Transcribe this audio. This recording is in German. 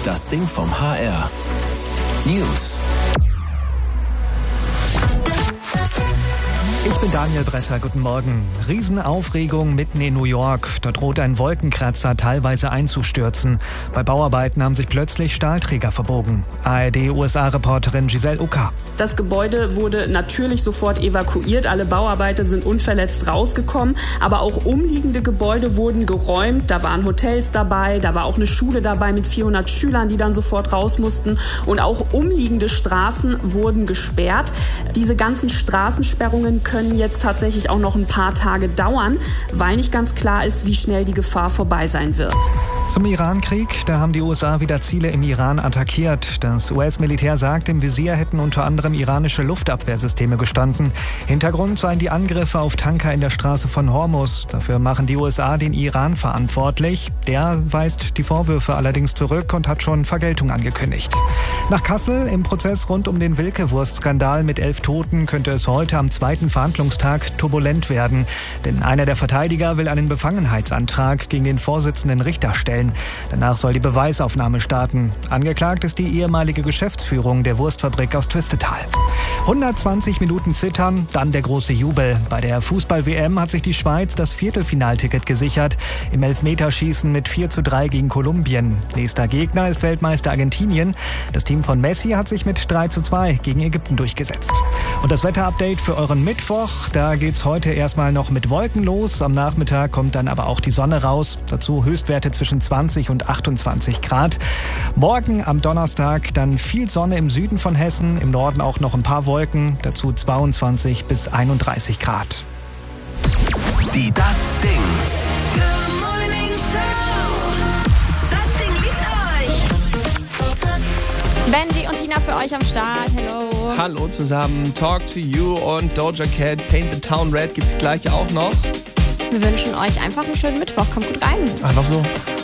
Das Ding vom HR. News. Ich bin Daniel Bresser, guten Morgen. Riesenaufregung mitten in New York. Dort droht ein Wolkenkratzer teilweise einzustürzen. Bei Bauarbeiten haben sich plötzlich Stahlträger verbogen. ARD-USA-Reporterin Giselle Ucker. Das Gebäude wurde natürlich sofort evakuiert. Alle Bauarbeiter sind unverletzt rausgekommen. Aber auch umliegende Gebäude wurden geräumt. Da waren Hotels dabei, da war auch eine Schule dabei mit 400 Schülern, die dann sofort raus mussten. Und auch umliegende Straßen wurden gesperrt. Diese ganzen Straßensperrungen können jetzt tatsächlich auch noch ein paar Tage dauern, weil nicht ganz klar ist, wie schnell die Gefahr vorbei sein wird. Zum Irankrieg, da haben die USA wieder Ziele im Iran attackiert. Das US-Militär sagt, im Visier hätten unter anderem iranische Luftabwehrsysteme gestanden. Hintergrund seien die Angriffe auf Tanker in der Straße von Hormuz. Dafür machen die USA den Iran verantwortlich. Der weist die Vorwürfe allerdings zurück und hat schon Vergeltung angekündigt. Nach Kassel, im Prozess rund um den Wilke-Wurst-Skandal mit 11 Toten, könnte es heute am zweiten Verhandlungstag turbulent werden. Denn einer der Verteidiger will einen Befangenheitsantrag gegen den Vorsitzenden Richter stellen. Danach soll die Beweisaufnahme starten. Angeklagt ist die ehemalige Geschäftsführung der Wurstfabrik aus Twistetal. 120 Minuten zittern, dann der große Jubel. Bei der Fußball-WM hat sich die Schweiz das Viertelfinalticket gesichert. Im Elfmeterschießen mit 4:3 gegen Kolumbien. Nächster Gegner ist Weltmeister Argentinien. Das Team von Messi hat sich mit 3:2 gegen Ägypten durchgesetzt. Und das Wetterupdate für euren Mittwoch. Da geht's heute erstmal noch mit Wolken los. Am Nachmittag kommt dann aber auch die Sonne raus. Dazu Höchstwerte zwischen 20 und 28 Grad. Morgen am Donnerstag dann viel Sonne im Süden von Hessen. Im Norden auch noch ein paar Wolken. Dazu 22 bis 31 Grad. Die Das Ding. Good Morning Show. Das Ding liebt euch. Benji und Tina für euch am Start. Hello. Hallo zusammen, Talk to You und Doja Cat, Paint the Town Red gibt's gleich auch noch. Wir wünschen euch einfach einen schönen Mittwoch. Kommt gut rein. Einfach so.